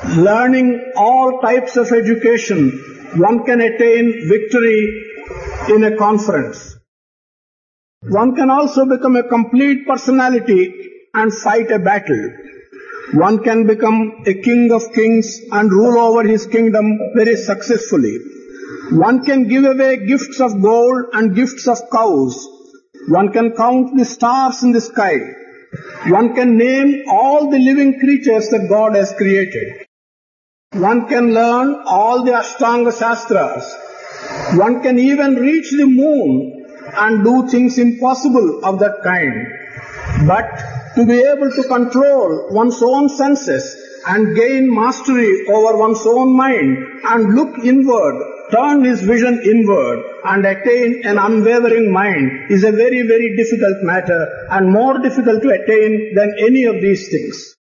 Learning all types of education, one can attain victory in a conference. One can also become a complete personality and fight a battle. One can become a king of kings and rule over his kingdom very successfully. One can give away gifts of gold and gifts of cows. One can count the stars in the sky. One can name all the living creatures that God has created. One can learn all the Ashtanga Shastras. One can even reach the moon and do things impossible of that kind. But to be able to control one's own senses and gain mastery over one's own mind and look inward, turn his vision inward and attain an unwavering mind is a very, very difficult matter and more difficult to attain than any of these things.